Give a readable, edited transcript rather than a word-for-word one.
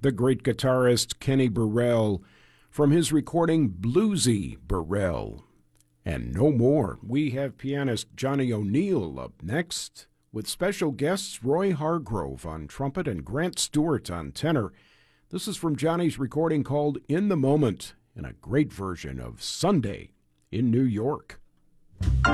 the great guitarist Kenny Burrell, from his recording Bluesy Burrell. And no more. We have pianist Johnny O'Neill up next, with special guests Roy Hargrove on trumpet and Grant Stewart on tenor. This is from Johnny's recording called In the Moment, in a great version of Sunday in New York.